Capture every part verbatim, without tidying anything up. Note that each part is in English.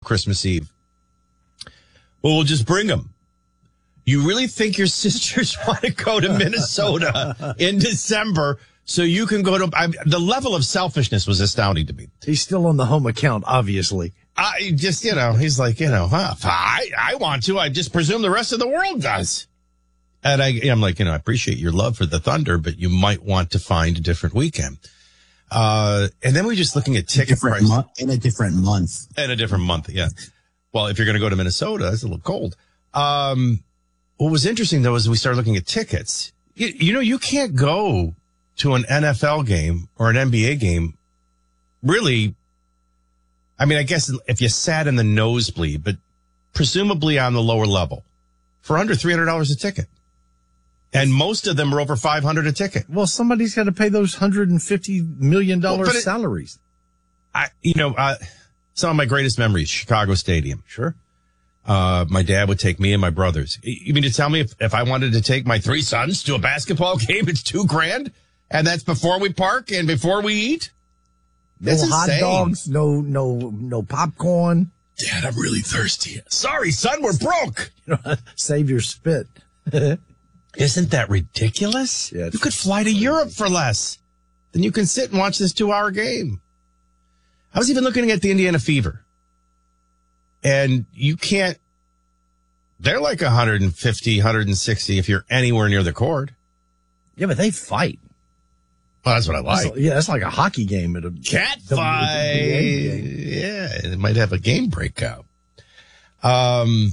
Christmas Eve. Well, we'll just bring them. You really think your sisters want to go to Minnesota in December so you can go to... I, the level of selfishness was astounding to me. He's still on the home account, obviously. I just, you know, he's like, you know, huh, if I, I want to, I just presume the rest of the world does. And I, I'm like, you know, I appreciate your love for the Thunder, but you might want to find a different weekend. Uh, and then we're just looking at ticket prices. Mo- in a different month. In a different month, yeah. Well, if you're going to go to Minnesota, it's a little cold. Um, what was interesting, though, is we started looking at tickets. You, you know, you can't go to an N F L game or an N B A game, really. I mean, I guess if you sat in the nosebleed, but presumably on the lower level, for under three hundred dollars a ticket. And most of them are over five hundred dollars a ticket. Well, somebody's got to pay those one hundred fifty million dollars well, it, salaries. I, you know, uh, some of my greatest memories, Chicago Stadium. Sure. Uh, my dad would take me and my brothers. You mean to tell me if, if I wanted to take my three sons to a basketball game, it's two grand? And that's before we park and before we eat? No That's hot insane. dogs, no, no, no popcorn. Dad, I'm really thirsty. Sorry, son, we're broke. You know, save your spit. Isn't that ridiculous? Yeah, you could fly to Europe for less. Then you can sit and watch this two-hour game. I was even looking at the Indiana Fever. And you can't, they're like one fifty, one sixty if you're anywhere near the court. Yeah, but they fight. Well, that's what I like. That's, yeah, that's like a hockey game at a cat fight. Yeah, it might have a game breakout. Um,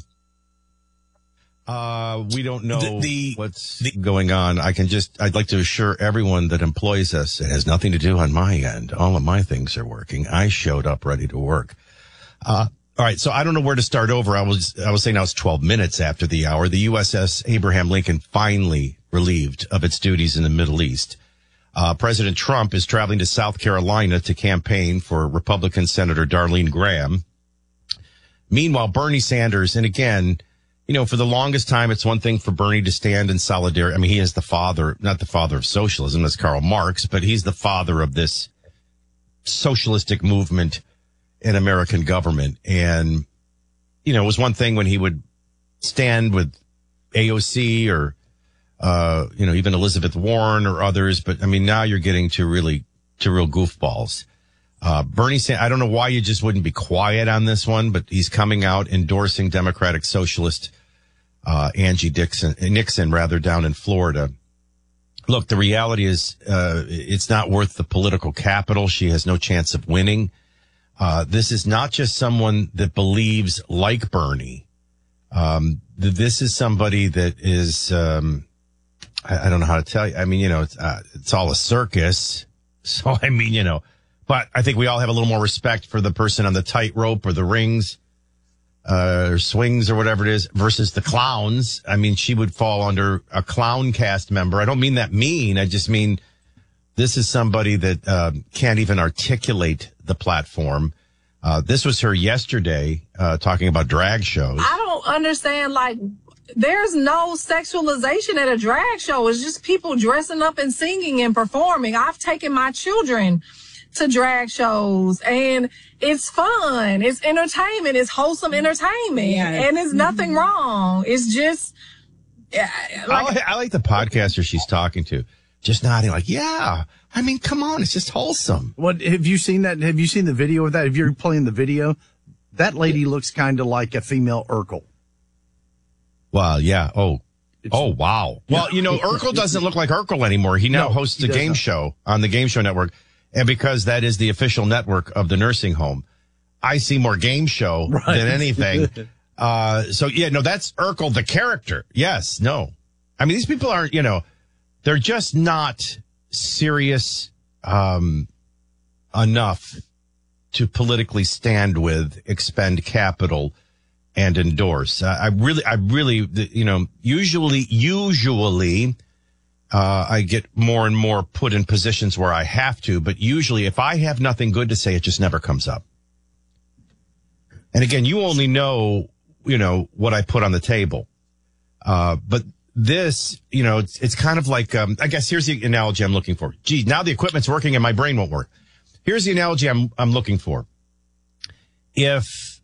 uh, we don't know the, the, what's the, going on. I can just, I'd like to assure everyone that employs us, it has nothing to do on my end. All of my things are working. I showed up ready to work. Uh, all right. So I don't know where to start over. I was, I was saying now it's twelve minutes after the hour. The U S S Abraham Lincoln finally relieved of its duties in the Middle East. Uh, President Trump is traveling to South Carolina to campaign for Republican Senator Darlene Graham. Meanwhile, Bernie Sanders, and again, you know, for the longest time, it's one thing for Bernie to stand in solidarity. I mean, he is the father, not the father of socialism, that's Karl Marx, but he's the father of this socialistic movement in American government. And, you know, it was one thing when he would stand with A O C or Uh, you know, even Elizabeth Warren or others. But I mean, now you're getting to really, to real goofballs. Uh, Bernie Sanders, I don't know why you just wouldn't be quiet on this one, but he's coming out endorsing Democratic Socialist, uh, Angie Dixon, Nixon rather down in Florida. Look, the reality is, uh, it's not worth the political capital. She has no chance of winning. Uh, this is not just someone that believes like Bernie. Um, th- this is somebody that is, um, I, I don't know how to tell you. I mean, you know, it's, uh, it's all a circus. So, I mean, you know, but I think we all have a little more respect for the person on the tightrope or the rings, uh, or swings or whatever it is versus the clowns. I mean, she would fall under a clown cast member. I don't mean that mean. I just mean this is somebody that, uh, can't even articulate the platform. Uh, this was her yesterday, uh, talking about drag shows. I don't understand, like, there's no sexualization at a drag show. It's just people dressing up and singing and performing. I've taken my children to drag shows and it's fun. It's entertainment. It's wholesome entertainment. Yeah. And it's nothing mm-hmm. wrong. It's just, yeah, like, I, like, I like the podcaster she's talking to. Just nodding like, yeah, I mean, come on. It's just wholesome. What, have you seen that? Have you seen the video of that? If you're playing the video, that lady looks kind of like a female Urkel. Well, yeah. Oh, it's, oh, wow. Well, you know, Urkel doesn't look like Urkel anymore. He now no, hosts a game not. show on the Game Show Network. And because that is the official network of the nursing home, I see more game show right. than anything. uh, so yeah, no, that's Urkel, the character. Yes. No. I mean, these people aren't, you know, they're just not serious, um, enough to politically stand with, expend capital, and endorse. Uh, I really, I really, you know, usually, usually, uh, I get more and more put in positions where I have to, but usually if I have nothing good to say, it just never comes up. And again, you only know, you know, what I put on the table. Uh, but this, you know, it's, it's kind of like, um, I guess here's the analogy I'm looking for. Gee, now the equipment's working and my brain won't work. Here's the analogy I'm, I'm looking for. If,